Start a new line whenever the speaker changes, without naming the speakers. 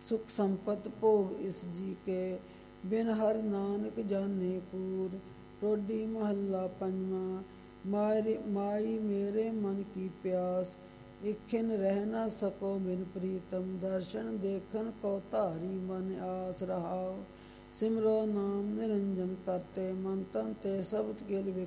ਸੁਖ ਸੰਪਤ ਭੋਗ ਇਸ ਜੀ ਕੇ, ਬਿਨ ਹਰ ਨਾਨਕ ਜਾਣੇ ਪੂਰ। ਟੋਡੀ ਮਹੱਲਾ ਪੰਜਵਾਂ। ਮਾਈ ਮੇਰੇ ਮਨ ਕੀ ਪਿਆਸ, ਇਖਿਨ ਰਹਿ ਨਾ ਸਕੋ ਬਿਨ ਪ੍ਰੀਤਮ। ਦਰਸ਼ਨ ਦੇਖਨ ਕੋ ਧਾਰੀ ਮਨ ਆਸ। ਰਹਾਉ ਸਿਮਰੋ ਨਾਮ ਨਿਰੰਜਨ ਕਰਤੇ, ਮਨ ਤਨ ਤੇ ਸਬਦ ਕੇਲ